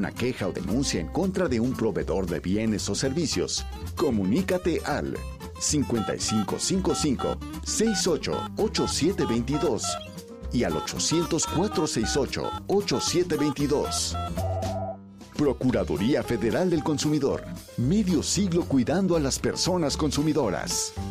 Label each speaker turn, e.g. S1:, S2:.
S1: una queja o denuncia en contra de un proveedor de bienes o servicios, comunícate al 5555-688722 y al 800-468-8722. Procuraduría Federal del Consumidor. Medio siglo cuidando a las personas consumidoras.